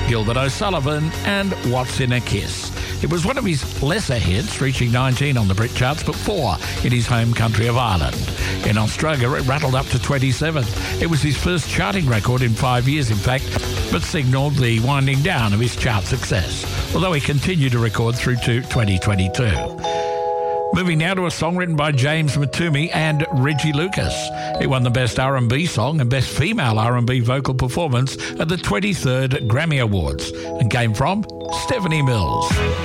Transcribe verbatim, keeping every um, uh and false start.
Gilbert O'Sullivan and What's in a Kiss. It was one of his lesser hits, reaching nineteen on the Brit charts, but four in his home country of Ireland. In Australia, it rattled up to twenty-seven. It was his first charting record in five years, in fact, but signalled the winding down of his chart success, although he continued to record through to twenty twenty-two. Moving now to a song written by James Matumi and Reggie Lucas. It won the Best R and B Song and Best Female R and B Vocal Performance at the twenty-third Grammy Awards and came from Stephanie Mills.